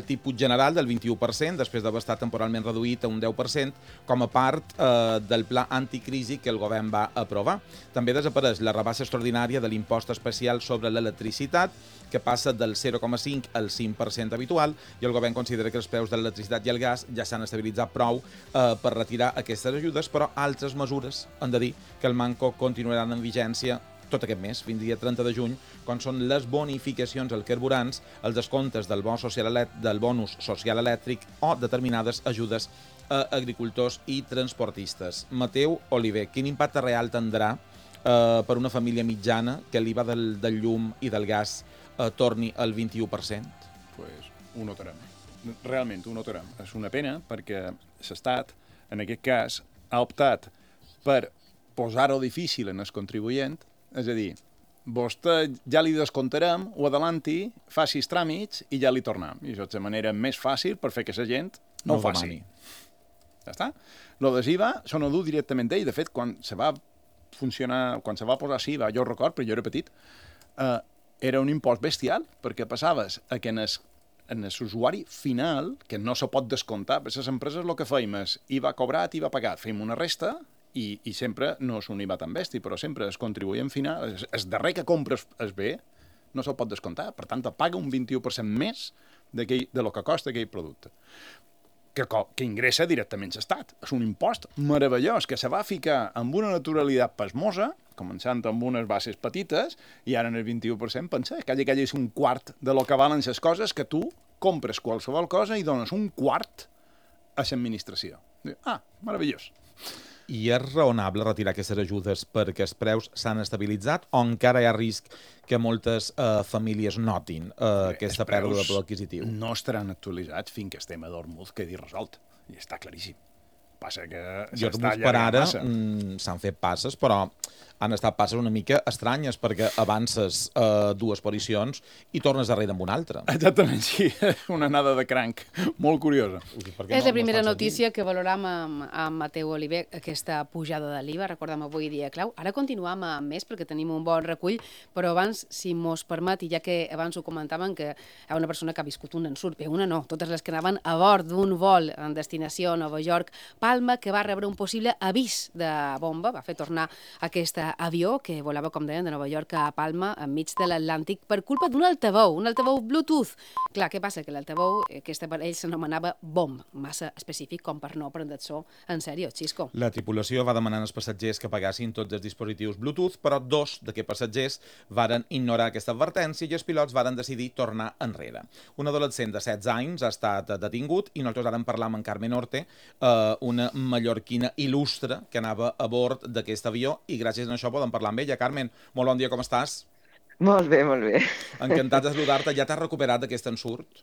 tipus general del 21%, després d'haver estat temporalment reduït a un 10%, com a part del pla anticrisi que el govern va aprovar. També desapareix la rebaixa extraordinària de l'impost especial sobre l'electricitat, que passa del 0,5 al 5% habitual, i el govern considera que els preus de l'electricitat i el gas ja s'han estabilitzat prou per retirar aquestes ajudes, però altres mesures han de dir que el Manco continuaran en vigència tot aquest mes, fins dia 30 de juny, quan són les bonificacions als carburants, els descomptes del bonus social elèctric o determinades ajudes a agricultors i transportistes. Mateu Oliver, quin impacte real tindrà per una família mitjana que l'IVA del llum i del gas torni al 21%? Pues ho notarem. Realment ho notarem. És una pena perquè l'Estat, en aquest cas, ha optat per posar-ho difícil en el contribuent, és a dir, vostè ja li descomptarem, ho adelanti, faci els tràmits i ja li tornem. I això és la manera més fàcil per fer que la gent no ho faci. Ja està. Lo de l'IVA s'ho no du directament d'ell. De fet, quan se va posar l'IVA, jo ho record, però jo era petit, era un impost bestial, perquè passaves a que en l'usuari final, que no se pot descomptar, perquè les empreses el que fèiem és IVA cobrat, IVA pagat, fèiem una resta, i sempre no és un IVA tan bèstia, però sempre es contribuent final, el darrer que compres el bé, no se'l pot descomptar. Per tant, paga un 21% més de lo que costa aquell producte, que ingressa directament l'Estat. És un impost meravellós que se va ficar amb una naturalitat pasmosa, començant amb unes bases petites, i ara en el 21% pensa que és un quart de lo que valen les coses, que tu compres qualsevol cosa i dones un quart a l'administració. Meravellós. I és raonable retirar aquestes ajudes perquè els preus s'han estabilitzat o encara hi ha risc que moltes famílies notin aquesta pèrdua de poder adquisitiu? No estaran actualitzats fins que el tema d'Hormuz quedi resolt. I està claríssim. Passa que Hormuz per ara s'han fet passes, però han estat passes una mica estranyes perquè avances dues posicions i tornes darrere amb una altra. Exactament, sí. Una anada de cranc. Molt curiosa. És la primera notícia que valoram amb Mateu Oliver, aquesta pujada de l'IVA. Recordem avui dia clau. Ara continuem amb més perquè tenim un bon recull, però abans, si mos permet, i ja que abans ho comentaven, que hi ha una persona que ha viscut un ensurt, bé, una no, totes les que anaven a bord d'un vol en destinació a Nova York, Palma, que va rebre un possible avís de bomba, va fer tornar aquest avió que volava, com deien, de Nova York a Palma, enmig de l'Atlàntic, per culpa d'un altaveu Bluetooth. Clar, què passa? Que l'altaveu, aquest aparell s'anomenava BOM, massa específic com per no prendre-s'ho en sèrio, Xisco. La tripulació va demanar als passatgers que pagassin tots els dispositius Bluetooth, però dos d'aquests passatgers varen ignorar aquesta advertència i els pilots varen decidir tornar enrere. Un adolescent de 16 anys ha estat detingut i nosaltres ara parlam amb Carmen Orte, una mallorquina il·lustre que anava a bord d'aquest avió i gràcies a això podem parlar amb ella. Carmen, molt bon dia, com estàs? Molt bé, molt bé. Encantat de saludar-te. Ja t'has recuperat d'aquest ensurt?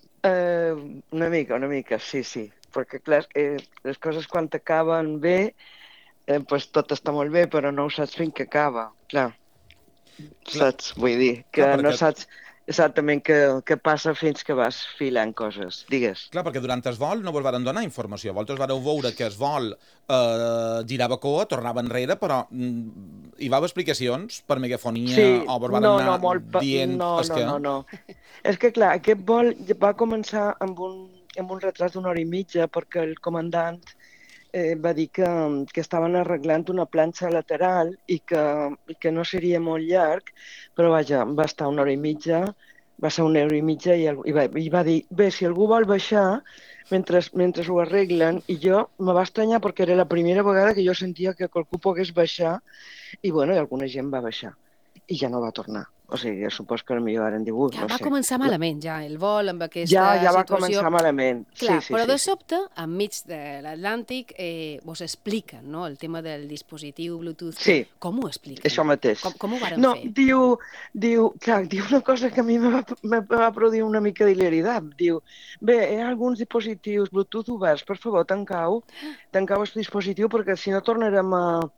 Una mica, sí. Perquè, clar, les coses quan t'acaben bé, pues tot està molt bé, però no ho saps fins que acaba, clar. Saps? Vull dir, que no saps exactament què passa fins que vas filant coses. Digues. Clar, perquè durant el vol no vos varen donar informació. Vosaltres vareu veure que el vol girava coa, tornava enrere, però hi va haver explicacions per megafonia o vos varen anar dient... No. És que, clar, aquest vol va començar amb un retras d'una hora i mitja perquè el comandant va dir que estaven arreglant una planxa lateral i que no seria molt llarg, però vaja, va estar una hora i mitja, va ser una hora i mitja i va dir, bé, si algú vol baixar mentre ho arreglen, i jo me va estranyar perquè era la primera vegada que jo sentia que qualcú pogués baixar i alguna gent va baixar i ja no va tornar. O sigui, supos que potser varen dir, no sé. Va començar malament ja el vol amb aquesta situació. Ja va començar malament. Clar, però de sobte, enmig de l'Atlàntic, vos expliquen, no?, el tema del dispositiu Bluetooth. Sí. Com ho expliquen? Això mateix. Com ho varen fer? Diu una cosa que a mi me va produir una mica d'hilaritat. Diu, bé, hi ha alguns dispositius Bluetooth oberts, per favor, tancau el dispositiu perquè si no tornarem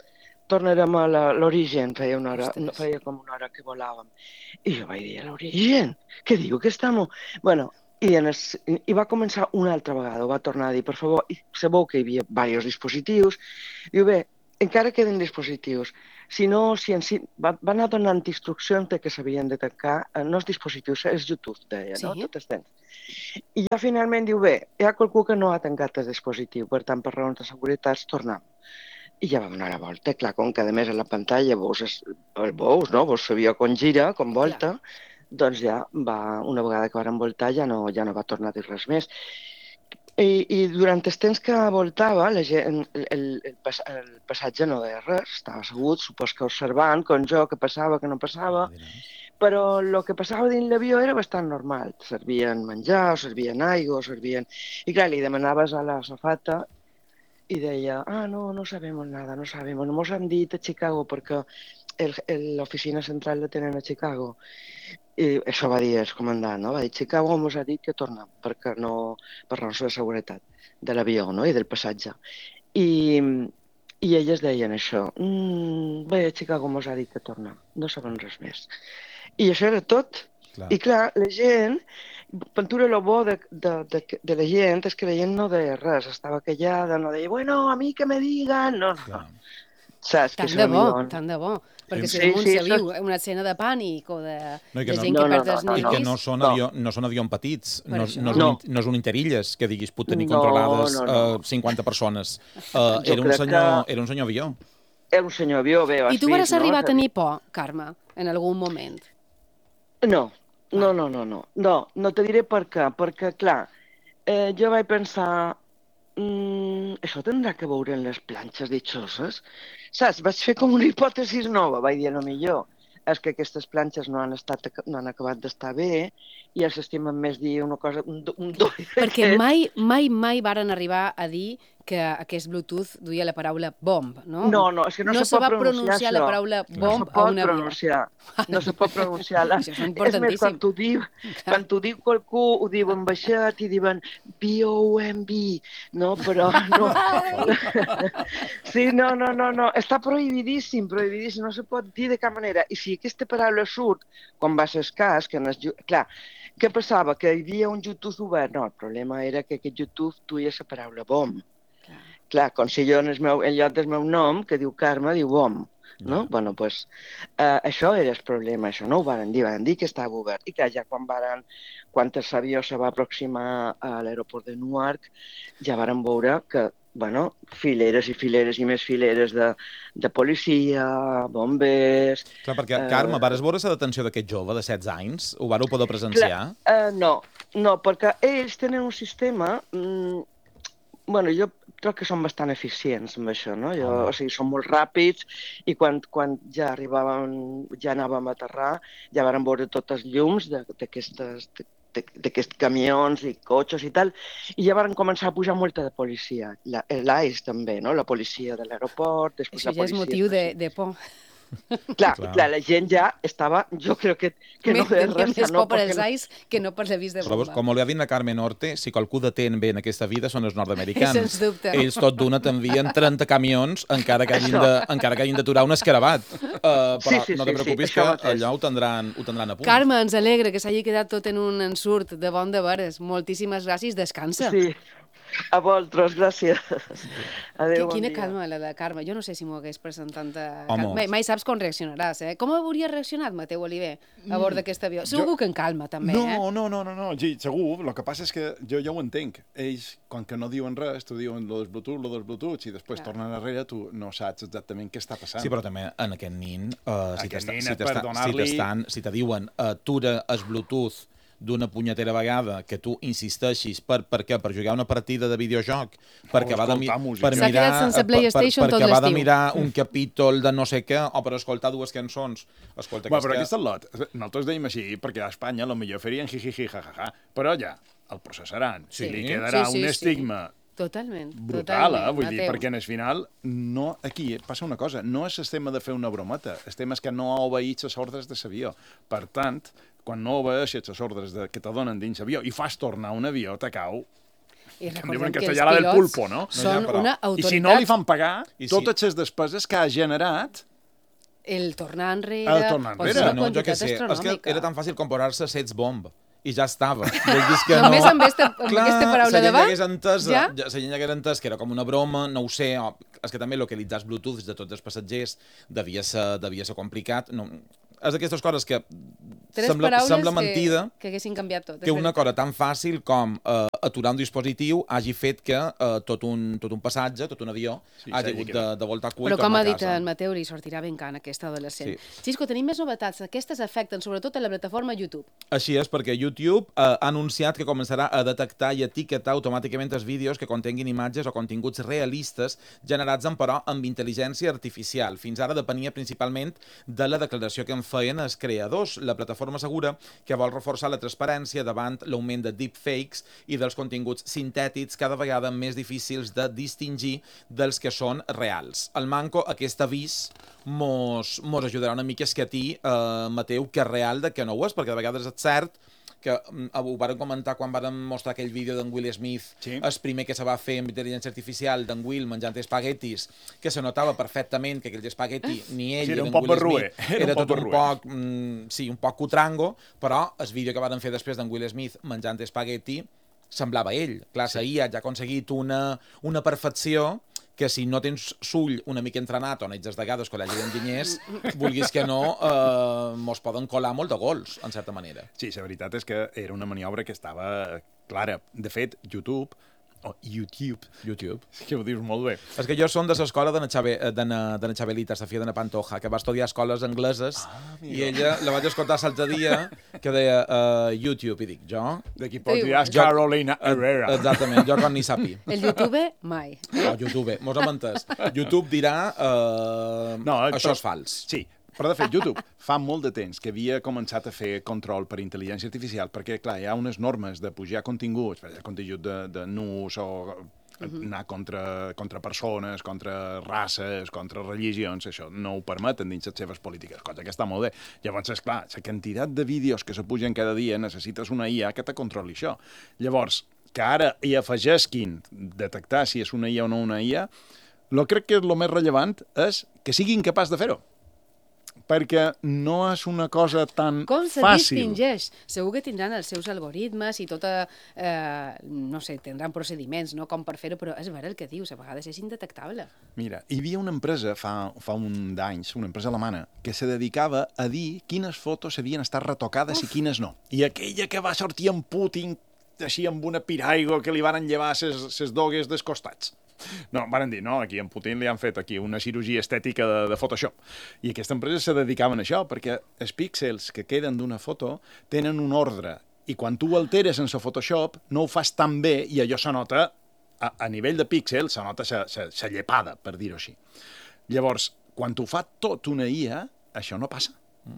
a l'origen, feia com una hora que volàvem. I jo vaig dir, l'origen? Què diu que estamos? Bueno, i va començar una altra vegada, ho va tornar a dir, per favor, i sabeu que hi havia diversos dispositius. Diu, bé, encara queden dispositius. Si no, va anar donant instruccions de que s'havien de tancar, no els dispositius, és YouTube, deia, no? Sí. Tot el temps. I ja finalment diu, bé, hi ha qualcú que no ha tancat el dispositiu, per tant, per raons de seguretat, tornem. I ja va donar la volta. Clar, com que a més a la pantalla veus, no? Veus l'avió com gira, com volta, doncs ja va, una vegada que van voltar ja no va tornar a dir res més. I durant el temps que voltava, la gent, el passatge no deia res, estava assegut, supos que observant, com jo, que passava, que no passava, però el que passava dins l'avió era bastant normal. Servien menjar, servien aigua, I clar, li demanaves a la safata i deia, no sabemos nada, no sabemos, no mos han dit a Chicago perquè l'oficina central la tenen a Chicago. I això va dir el comandant, no? Va dir, Chicago mos ha dit que tornem, perquè no, per raons de seguretat de l'avió, no? I del passatge. I elles deien això, bé, Chicago mos ha dit que tornem, no sabem res més. I això era tot. Clar. I clar, la gent, Ventura, lo bo de la gent és que la gent no deia res, estava callada, no deia, bueno, a mi que me digan, no. Saps? Tant de bo. Perquè si damunt se viu una escena de pànic o de gent que perd els nervis... I que no són avions petits, no és un Interilles que diguis pot tenir controlades 50 persones. Era un senyor avió. Era un senyor avió, bé. I tu vas arribar a tenir por, Carme, en algun moment? No te diré per què. Perquè, clar, jo vaig pensar, això tindrà que veure en les planxes ditxoses. Saps? Vaig fer com una hipòtesi nova, vaig dir, no millor. És que aquestes planxes no han acabat d'estar bé i els estimen més dir una cosa, un doll. Perquè mai varen arribar a dir que aquest Bluetooth duia la paraula bomb, no? No, és que no se pot pronunciar la paraula bomb a un avió. No se pot pronunciar. Això és importantíssim. És més, quan t'ho diu qualcú, ho diuen baixet i diuen B-O-M-B, no? Però no. Sí, no. Està prohibidíssim, no se pot dir de cap manera. I si aquesta paraula surt, quan va ser escàs, clar, què passava? Que hi havia un YouTube obert? No, el problema era que aquest YouTube duia la paraula bomb. Clar, com si jo en lloc del meu nom, que diu Carme, diu bomb. No? Bueno, doncs això era el problema, això no ho van dir que estava obert. I clar, ja quan l'avió se va aproximar a l'aeroport de Newark, ja varen veure que, bueno, fileres i fileres i més fileres de policia, bombers... Clar, perquè, Carme, vares veure la detenció d'aquest jove de 16 anys? Ho vareu poder presenciar? No, perquè ells tenen un sistema... Bueno, jo crec que són bastant eficients amb això, no? O sigui, són molt ràpids i quan ja anàvem a aterrar, ja vàrem veure totes les llums d'aquests camions i cotxes i tal, i ja varen començar a pujar molta de policia. L'AIS també, no? La policia de l'aeroport, després la policia... Això ja és motiu de por. Clar, la gent ja estava, jo crec que no veia res. Més por per els AIS que no per l'avís de bomba. Però, com li ha dit la Carme Norte, si qualcú detén bé en aquesta vida són els nord-americans. Sens dubte. Ells tot d'una t'envien 30 camions encara que hagin d'aturar un escarabat. Però no te preocupis que allò ho tindran a punt. Carme, ens alegra que s'hagi quedat tot en un ensurt de bon de veres. Moltíssimes gràcies, descansa. Sí. A vosaltres, gràcies. Adéu, bon dia. Quina calma, la de Carme. Jo no sé si m'ho hagués presentat mai saps com reaccionaràs, eh? Com hauria reaccionat Mateu Oliver a bord d'aquest avió? Segur que en calma, també, eh? No, segur. El que passa és que jo ja ho entenc. Ells, quan que no diuen res, t'ho diuen lo dels Bluetooth, i després tornen enrere, tu no saps exactament què està passant. Sí, però també en aquest nin, si te diuen atura el Bluetooth d'una punyetera vegada que tu insisteixis per què? Per jugar una partida de videojoc, perquè va de mirar un capítol de no sé què o per escoltar dues cançons. Però aquest lot, nosaltres dèiem així perquè a Espanya potser farien jijiji jajaja, però ja el processaran, li quedarà un estigma brutal, vull dir, perquè en el final aquí passa una cosa, no és el tema de fer una brometa, el tema és que no ha obeït les ordres de l'avió. Per tant, quan no obeeixes les ordres que te donen dins l'avió i fas tornar un avió, te cau. I recordem que els del pulpo, no? Són una autoritat. I si no li fan pagar totes les despeses que ha generat... El tornar enrere... Jo què sé, és que era tan fàcil comparar-se a sets bomb. i ja estava. Vull dir que Només no... amb aquesta paraula davant, ja? La gent hagués entès que era com una broma, no ho sé, és que també localitzar els Bluetooth de tots els passatgers devia ser complicat. No, és d'aquestes coses que sembla mentida que haguessin canviat tot. Que una cosa tan fàcil com aturar un dispositiu hagi fet que tot un passatge, tot un avió, hagi hagut de voltar cua i però com tornar ha a dit casa. en Mateu, li sortirà ben can aquesta adolescent. Sí. Xisco, tenim més novetats. Aquestes afecten sobretot a la plataforma YouTube. Així és, perquè YouTube ha anunciat que començarà a detectar i etiquetar automàticament els vídeos que contenguin imatges o continguts realistes generats amb intel·ligència artificial. Fins ara depenia principalment de la declaració que en feien els creadors. La plataforma assegura que vol reforçar la transparència davant l'augment de deepfakes i dels continguts sintètics cada vegada més difícils de distingir dels que són reals. El manco, aquest avís, mos ajudarà una mica a escatir, Mateu, que és real de que no ho és, perquè de vegades és cert que ho varen comentar quan varen mostrar aquell vídeo d'en Will Smith, el primer que se va fer amb intel·ligència artificial d'en Will menjant espaguetis, que se notava perfectament que aquell espagueti ni ell ni en Will Smith era tot un poc cutrango, però el vídeo que varen fer després d'en Will Smith menjant espagueti semblava ell. Clar, la IA ja ha aconseguit una perfecció que si no tens l'ull una mica entrenat o no ets de vegades col·legi d'enginyers, vulguis que no, mos poden colar molt de gols, en certa manera. Sí, la veritat és que era una maniobra que estava clara. De fet, YouTube, que ho dius molt bé. És que jo som de l'escola de na Xabelita, la filla de na Pantoja, que va estudiar a escoles angleses, i ella la vaig escoltar l'altre dia, que deia YouTube, i dic, jo... D'aquí pot dir Carolina Herrera. Exactament, jo com ni sapi. El YouTube, mai. No, YouTube, mos hem entès. YouTube dirà, això és fals. Sí, però de fet YouTube fa molt de temps que havia començat a fer control per intel·ligència artificial, perquè, clar, hi ha unes normes de pujar continguts, contingut de nus o anar contra persones, contra races, contra religions, això no ho permeten dins les seves polítiques, cosa que està molt bé. Llavors, esclar, la quantitat de vídeos que se pugen cada dia necessites una IA que te controli això. Llavors, que ara hi afegisquin detectar si és una IA o no una IA, crec que el més rellevant és que siguin capaç de fer-ho. Perquè no és una cosa tan fàcil. Com se distingeix? Segur que tindran els seus algoritmes i tota... no sé, tindran procediments, no?, com per fer-ho, però és vera el que dius, a vegades és indetectable. Mira, hi havia una empresa fa un d'anys, una empresa alemana, que se dedicava a dir quines fotos havien estat retocades i quines no. I aquella que va sortir en Putin, així amb una piraigo que li van llevar ses dogues dels costats. No, van dir, no, aquí en Putin li han fet aquí una cirurgia estètica de Photoshop. I aquesta empresa se dedicaven a això, perquè els píxels que queden d'una foto tenen un ordre, i quan tu ho alteres sense Photoshop no ho fas tan bé, i allò se nota, a nivell de píxel, se nota sa llepada, per dir-ho així. Llavors, quan ho fa tot una IA, això no passa.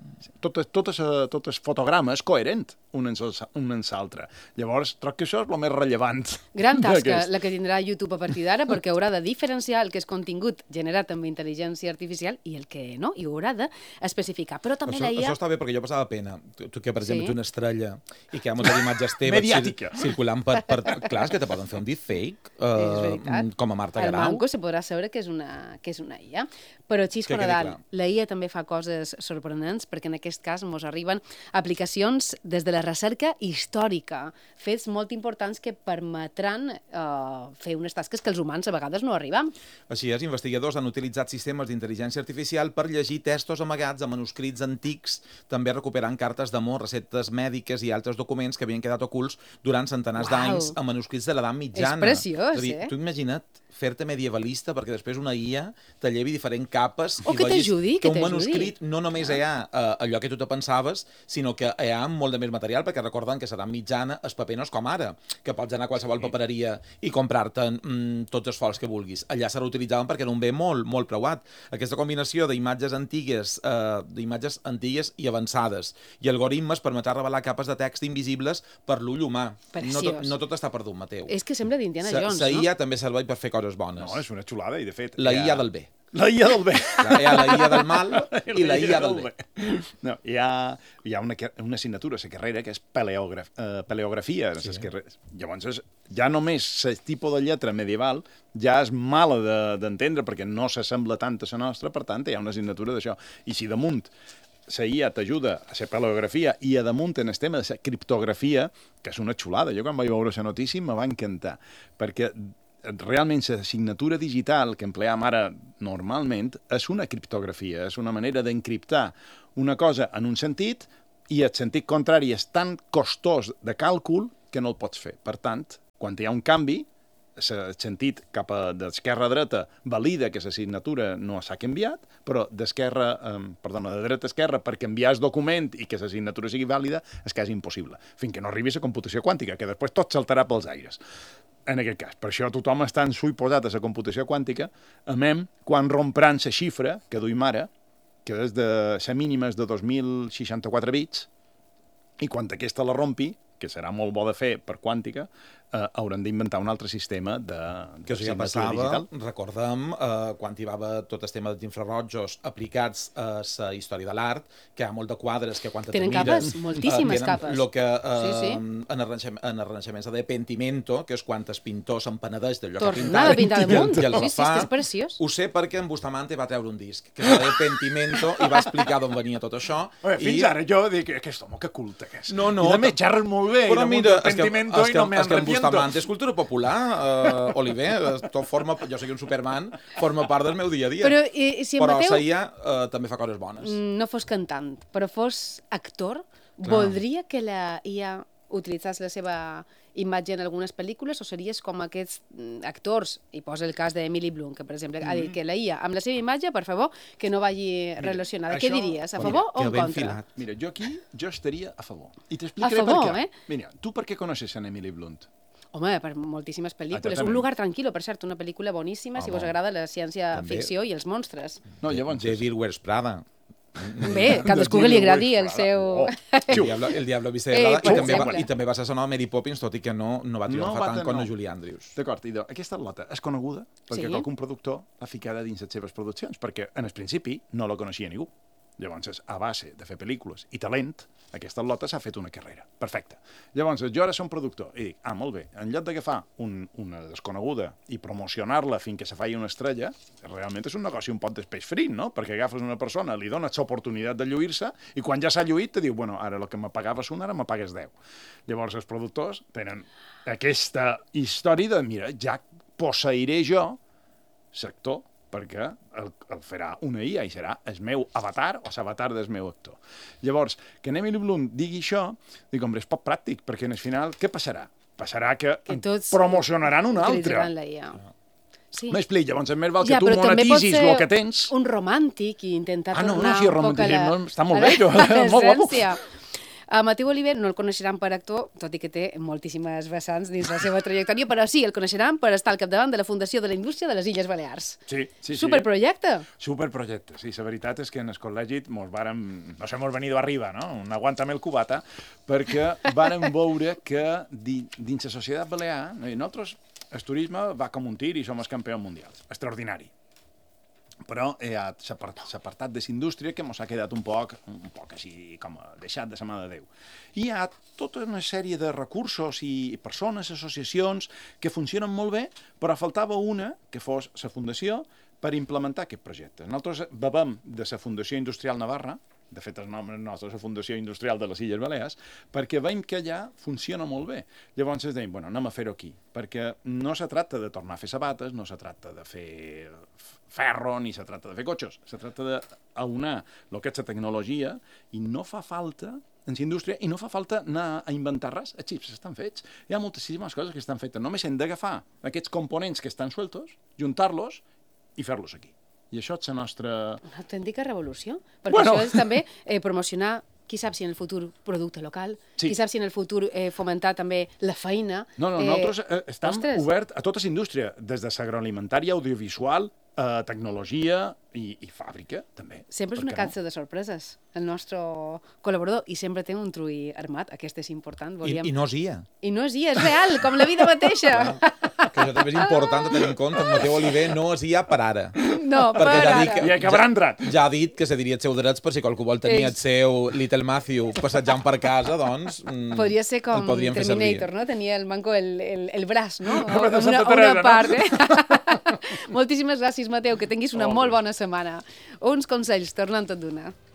Tot el fotograma és coherent un en l'altre. Llavors, trobo que això és el més rellevant. Gran tasca la que tindrà YouTube a partir d'ara, perquè haurà de diferenciar el que és contingut generat amb intel·ligència artificial i el que no, i ho haurà d'especificar. Però també la IA... Això està bé, perquè jo passava pena. Tu que, per exemple, ets una estrella i que hi ha moltes imatges teves circulant per... Clar, és que te poden fer un deepfake, com a Marta Garau. El manco se podrà saber que és una IA. Però, Xisco Nadal, la IA també fa coses sorprenents, perquè en aquest cas ens arriben aplicacions des de la recerca històrica, fets molt importants que permetran fer unes tasques que els humans a vegades no arribem. Així és, investigadors han utilitzat sistemes d'intel·ligència artificial per llegir textos amagats a manuscrits antics, també recuperant cartes d'amor, receptes mèdiques i altres documents que havien quedat ocults durant centenars d'anys a manuscrits de l'edat mitjana. És preciós, Tu imagina't fer-te medievalista perquè després una IA te llevi diferents capes i vegis que un manuscrit no només hi ha allò que tu te pensaves, sinó que hi ha molt de més material, perquè recorden que serà mitjana, el paper no és com ara, que pots anar a qualsevol papereria i comprar-te tots els fols que vulguis. Allà se l'utilitzaven perquè era un bé molt, molt preuat. Aquesta combinació d'imatges antigues i avançades i algoritmes permetrà revelar capes de text invisibles per l'ull humà. No tot està perdut, Mateu. És que sembla d'Indiana Jones, no? La IA també serveix per fer coses bones. No, és una xulada, i de fet... La IA del bé. La IA del bé. Hi ha la IA del mal i la IA del bé. No, hi ha una assignatura a la carrera que és paleografia. Sí. Llavors, ja només el tipus de lletra medieval ja és mala d'entendre perquè no s'assembla tant a la nostra, per tant, hi ha una assignatura d'això. I si damunt la IA t'ajuda a la paleografia i a damunt en el tema de la criptografia, que és una xulada. Jo quan vaig veure la notícia me va encantar, perquè realment la signatura digital que empleam ara normalment és una criptografia, és una manera d'encriptar una cosa en un sentit i el sentit contrari és tan costós de càlcul que no el pots fer. Per tant, quan hi ha un canvi, el sentit cap d'esquerra a dreta valida que la signatura no s'ha canviat, però de dreta a esquerra per canviar el document i que la signatura sigui vàlida és quasi impossible, fins que no arribi a la computació quàntica, que després tot saltarà pels aires. En aquest cas, per això tothom està en sul posat a la computació quàntica, quan rompran la xifra que duim ara, que és de la mínima és de 2064 bits, i quan aquesta la rompi, que serà molt bo de fer per quàntica, hauran d'inventar un altre sistema de que això ja passava, digital. Recordem, quan hi va haver tot el tema d'infrarrojos aplicats a la història de l'art, que hi ha molt de quadres que quan te tenen mires... capes, moltíssimes capes. El que en arranjaments de pentimento, que és quan el pintor s'empenedeix d'allò que pintar damunt. I el Sí, refà. és preciós. Ho sé perquè en Bustamante va treure un disc, que era de pentimento, i va explicar d'on venia tot això. Fins ara jo dic, aquest home, que culte que és. No, I també xerres molt bé, però i damunt del pentimento i no me arrepiento. Bustamante és cultura popular, Oliver. Jo soc un Superman, forma part del meu dia a dia. Però si en Mateu... Però la IA també fa coses bones. No fos cantant, però fos actor, voldria que la IA utilitzés la seva imatge en algunes pel·lícules o series com aquests actors, i posa el cas d'Emily Blunt, que per exemple ha dit que la IA amb la seva imatge, per favor, que no vagi relacionada. Què diries, a favor o en contra? Mira, jo estaria a favor. I t'explicaré per què. Mira, tu per què coneixes en Emily Blunt? Home, per moltíssimes pel·lícules. Un lugar tranquil·lo, per cert, una pel·lícula boníssima, si vos agrada la ciència-ficció i els monstres. No, llavors... Devil Wears Prada. Bé, cadascú que li agradi el seu... El Diablo Viste de Prada, i també va ser sonada Mary Poppins, tot i que no va triomfar tant com Julie Andrews. D'acord, idò, aquesta lota és coneguda perquè qualcun productor l'ha ficada dins les seves produccions, perquè en el principi no la coneixia ningú. Llavors, a base de fer pel·lícules i talent, aquesta lota s'ha fet una carrera. Perfecte. Llavors, jo ara som productor i dic, molt bé, en lloc d'agafar una desconeguda i promocionar-la fins que se faci una estrella, realment és un negoci un pot d'espeix frit, no? Perquè agafes una persona, li dones l'oportunitat de lluir-se i quan ja s'ha lluït te diu, bueno, ara el que me pagaves un, ara me pagues 10. Llavors, els productors tenen aquesta història de, mira, ja posseiré jo l'actor, perquè el farà una IA i serà el meu avatar o l'avatar del meu actor. Llavors, que Emily Blunt digui això, dic, home, és poc pràctic, perquè en el final què passarà? Passarà que promocionaran un altre. M'explic, llavors és més val que tu monetitzis el que tens. Un romàntic i intentar tornar un poc a la... Està molt bé, molt guapo. A Mateu Oliver no el coneixeran per actor, tot i que té moltíssimes vessants dins la seva trajectòria, però sí, el coneixeran per estar al capdavant de la Fundació de la Indústria de les Illes Balears. Sí. Superprojecte. Superprojecte, sí. La veritat és que en el col·legi no sé, mos venido arriba, no? Un aguántame el cubata, perquè vàrem veure que dins la societat balear, nosaltres, el turisme va com un tir i som els campions mundials. Extraordinari. Però hi ha l'apartat de la indústria que ens ha quedat un poc així com deixat de la mà de Déu. I hi ha tota una sèrie de recursos i persones, associacions, que funcionen molt bé, però faltava una, que fos la Fundació, per implementar aquest projecte. Nosaltres bevem de la Fundació Industrial Navarra, de fet el nom nostre és la Fundació Industrial de les Illes Balears, perquè veiem que allà funciona molt bé. Llavors ens deim, anem a fer-ho aquí, perquè no se tracta de tornar a fer sabates, no se tracta de fer ferro, ni se tracta de fer cotxes, se tracta d'aunar el que és la tecnologia, i no fa falta en la indústria, i no fa falta anar a inventar res. Els xips estan fets, hi ha moltíssimes coses que estan fetes. Només hem d'agafar aquests components que estan sueltos, juntar-los i fer-los aquí. I això és la nostra... Una autèntica revolució. Perquè això és també promocionar, qui sap si en el futur producte local, qui sap si en el futur fomentar també la feina... Nosaltres estem oberts a tota la indústria, des de l'agroalimentària, audiovisual, tecnologia i fàbrica, també. Sempre és una caixa de sorpreses, el nostre col·laborador, i sempre té un trull armat, aquest és important. I no és IA. I no és IA, és real, com la vida mateixa. Que això també és important de tenir en compte. Mateu Oliver no és IA per ara. No, per ara. I acabarà entrat. Ja ha dit que se diria els seus drets per si qualcú vol tenir el seu Little Matthew passejant per casa, doncs... Podria ser com Terminator, no? Tenia el manco el braç, no? Una part, Moltíssimes gràcies, Mateu, que tinguis una molt bona setmana. Uns consells, tornant tot d'una.